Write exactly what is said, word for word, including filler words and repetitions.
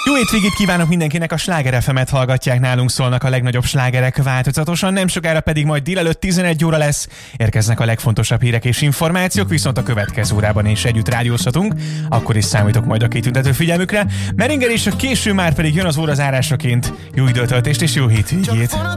Jó hétvégét kívánok mindenkinek, a Sláger ef emet hallgatják, nálunk szólnak a legnagyobb slágerek változatosan, nem sokára pedig majd délelőtt tizenegy óra lesz, érkeznek a legfontosabb hírek és információk, viszont a következő órában is együtt rádiózhatunk, akkor is számítok majd a kitüntető figyelmükre. Meringer és a késő már pedig jön az óra zárásaként. Jó időtöltést és jó hétvégét!